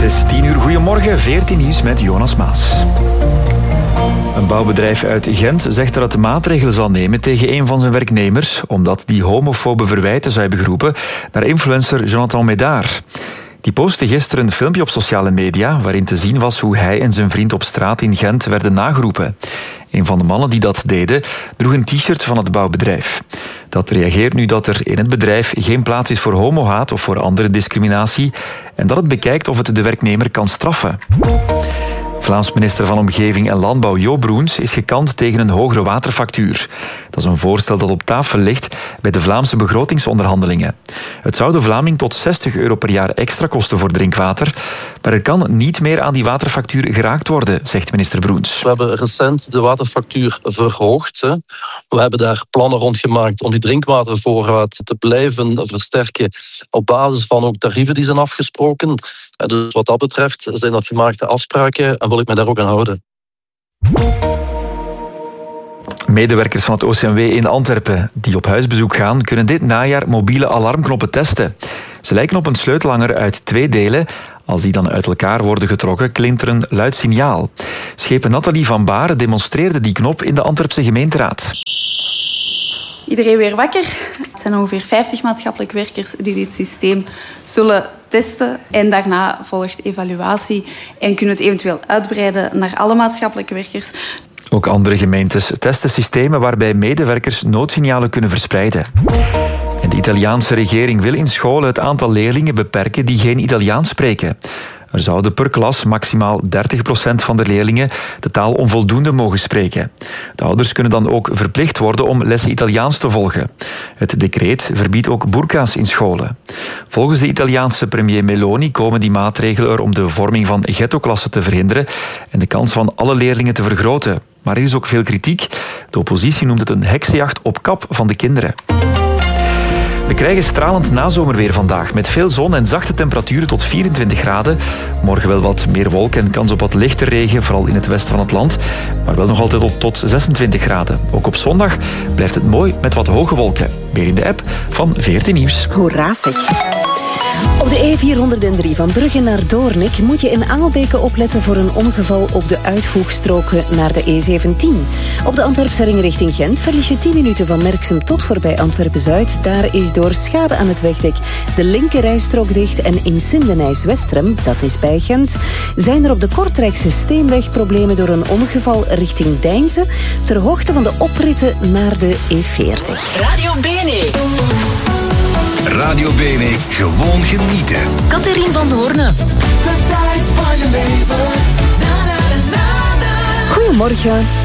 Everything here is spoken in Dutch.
is 10 uur. Goedemorgen, 14 nieuws met Jonas Maas. Een bouwbedrijf uit Gent zegt dat het maatregelen zal nemen tegen een van zijn werknemers, omdat die homofobe verwijten zou hebben geroepen naar influencer Jonathan Médard. Die postte gisteren een filmpje op sociale media waarin te zien was hoe hij en zijn vriend op straat in Gent werden nageroepen. Een van de mannen die dat deden droeg een t-shirt van het bouwbedrijf. Dat reageert nu dat er in het bedrijf geen plaats is voor homohaat of voor andere discriminatie en dat het bekijkt of het de werknemer kan straffen. Vlaams minister van Omgeving en Landbouw Jo Broens is gekant tegen een hogere waterfactuur. Dat is een voorstel dat op tafel ligt bij de Vlaamse begrotingsonderhandelingen. Het zou de Vlaming tot €60 per jaar extra kosten voor drinkwater, maar er kan niet meer aan die waterfactuur geraakt worden, zegt minister Broens. We hebben recent de waterfactuur verhoogd. We hebben daar plannen rond gemaakt om die drinkwatervoorraad te blijven versterken op basis van ook tarieven die zijn afgesproken. Dus wat dat betreft zijn dat gemaakte afspraken en wil ik mij daar ook aan houden. Medewerkers van het OCMW in Antwerpen die op huisbezoek gaan, kunnen dit najaar mobiele alarmknoppen testen. Ze lijken op een sleutelhanger uit 2 delen. Als die dan uit elkaar worden getrokken, klinkt er een luid signaal. Schepen Nathalie van Baaren demonstreerde die knop in de Antwerpse gemeenteraad. Iedereen weer wakker. Het zijn ongeveer 50 maatschappelijk werkers die dit systeem zullen testen. En daarna volgt evaluatie en kunnen het eventueel uitbreiden naar alle maatschappelijke werkers. Ook andere gemeentes testen systemen waarbij medewerkers noodsignalen kunnen verspreiden. En de Italiaanse regering wil in scholen het aantal leerlingen beperken die geen Italiaans spreken. Er zouden per klas maximaal 30% van de leerlingen de taal onvoldoende mogen spreken. De ouders kunnen dan ook verplicht worden om lessen Italiaans te volgen. Het decreet verbiedt ook burka's in scholen. Volgens de Italiaanse premier Meloni komen die maatregelen er om de vorming van ghettoklassen te verhinderen en de kans van alle leerlingen te vergroten. Maar er is ook veel kritiek. De oppositie noemt het een heksenjacht op kap van de kinderen. We krijgen stralend nazomerweer vandaag, met veel zon en zachte temperaturen tot 24 graden. Morgen wel wat meer wolken en kans op wat lichte regen, vooral in het westen van het land. Maar wel nog altijd tot 26 graden. Ook op zondag blijft het mooi met wat hoge wolken. Meer in de app van 14 Nieuws. Hoera zeg. Op de E403 van Brugge naar Doornik moet je in Angelbeke opletten voor een ongeval op de uitvoegstroken naar de E17. Op de Antwerpse ring richting Gent verlies je 10 minuten van Merksem tot voorbij Antwerpen-Zuid. Daar is door schade aan het wegdek de linkerrijstrook dicht en in Sindenijs-Westrem, dat is bij Gent, zijn er op de Kortrijkse Steenweg problemen door een ongeval richting Deinze ter hoogte van de opritten naar de E40. Radio BNE. Radio BNE, gewoon genieten. Catherine van Doorne. De tijd van je leven. Goedemorgen.